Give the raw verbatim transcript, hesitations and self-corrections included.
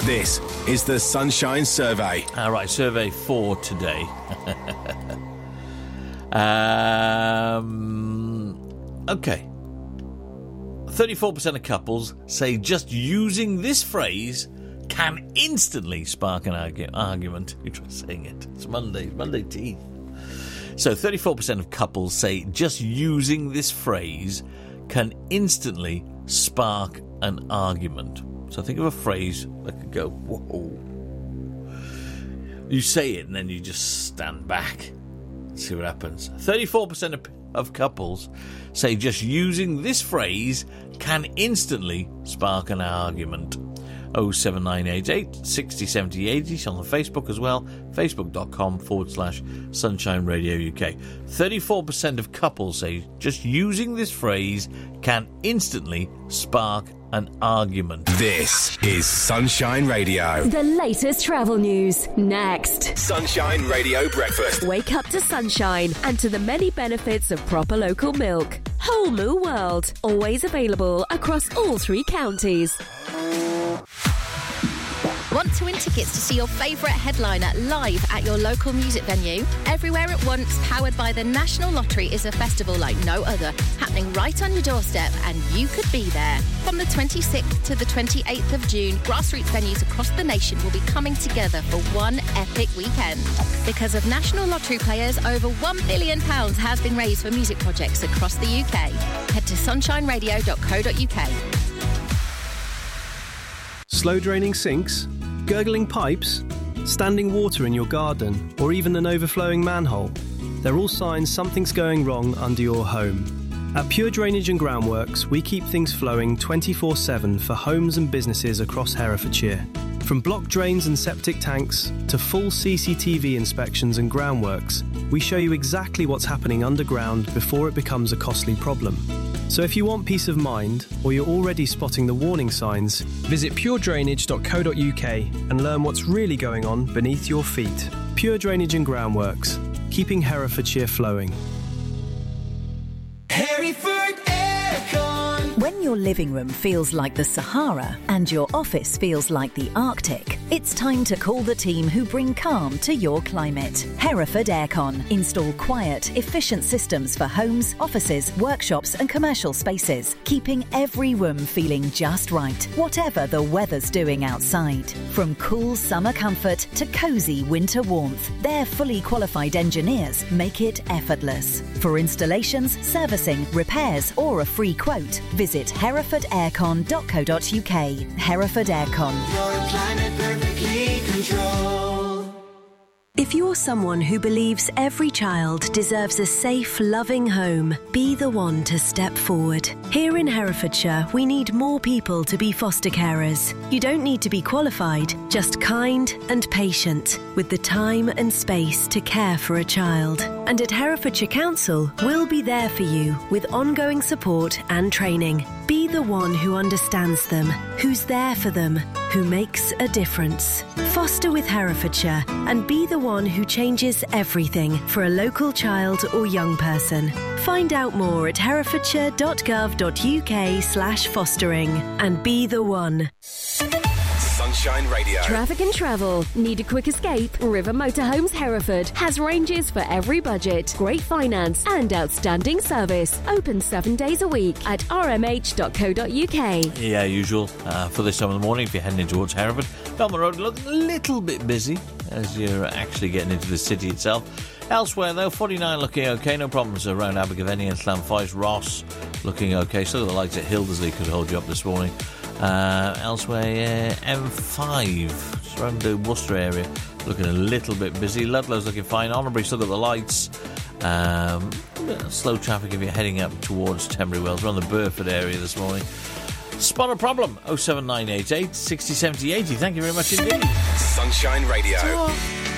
This is the Sunshine Survey. All right, survey for today. um, okay. thirty-four percent of couples say just using this phrase can instantly spark an argu- argument. You try saying it. It's Monday. Monday teeth. So thirty-four percent of couples say just using this phrase can instantly spark an argument. So think of a phrase that could go, whoa. You say it and then you just stand back. See what happens. thirty-four percent of, of couples say just using this phrase can instantly spark an argument. oh seven nine eight eight, six oh, seven oh, eight oh on the Facebook as well. Facebook.com forward slash Sunshine Radio U K. thirty-four percent of couples say just using this phrase can instantly spark an argument. This is Sunshine Radio. The latest travel news, next. Sunshine Radio Breakfast. Wake up to sunshine and to the many benefits of proper local milk. Whole Moo World, always available across all three counties. Want to win tickets to see your favourite headliner live at your local music venue? Everywhere at Once, powered by the National Lottery, is a festival like no other, happening right on your doorstep, and you could be there. From the twenty-sixth to the twenty-eighth of June, grassroots venues across the nation will be coming together for one epic weekend. Because of National Lottery players, over one billion pounds has been raised for music projects across the U K. Head to sunshine radio dot co dot uk. Slow draining sinks, gurgling pipes, standing water in your garden, or even an overflowing manhole. They're all signs something's going wrong under your home. At Pure Drainage and Groundworks, we keep things flowing twenty-four seven for homes and businesses across Herefordshire. From block drains and septic tanks to full C C T V inspections and groundworks, we show you exactly what's happening underground before it becomes a costly problem. So if you want peace of mind, or you're already spotting the warning signs, visit pure drainage dot co dot uk and learn what's really going on beneath your feet. Pure Drainage and Groundworks, keeping Herefordshire flowing. Hereford Aircon. When your living room feels like the Sahara and your office feels like the Arctic, it's time to call the team who bring calm to your climate. Hereford Aircon. Install quiet, efficient systems for homes, offices, workshops and commercial spaces, keeping every room feeling just right, whatever the weather's doing outside. From cool summer comfort to cosy winter warmth, their fully qualified engineers make it effortless. For installations, servicing, repairs or a free quote, visit hereford aircon dot co dot uk. Hereford Aircon. Your climate perfectly controlled. If you're someone who believes every child deserves a safe, loving home, be the one to step forward. Here in Herefordshire, we need more people to be foster carers. You don't need to be qualified, just kind and patient, with the time and space to care for a child. And at Herefordshire Council, we'll be there for you with ongoing support and training. Be the one who understands them, who's there for them, who makes a difference. Foster with Herefordshire and be the one who changes everything for a local child or young person. Find out more at herefordshire dot gov dot uk slash fostering and be the one. Sunshine Radio. Traffic and travel. Need a quick escape? River Motorhomes Hereford has ranges for every budget, great finance and outstanding service. Open seven days a week at r m h dot co dot uk. Yeah, usual uh, for this time of the morning if you're heading in towards Hereford. Down the road, looking a little bit busy as you're actually getting into the city itself. Elsewhere, though, forty-nine looking okay, no problems around Abergavenny and Llanfaes. Ross looking okay, so the lights at Hildersley could hold you up this morning. Uh, elsewhere, uh, M five, just around the Worcester area, looking a little bit busy. Ludlow's looking fine. Honorbury still got the lights. Um, slow traffic if you're heading up towards Tenbury Wells. We're on the Burford area this morning. Spot a problem. oh seven nine eight eight, six oh, seven oh, eight oh. Thank you very much indeed. Sunshine Radio.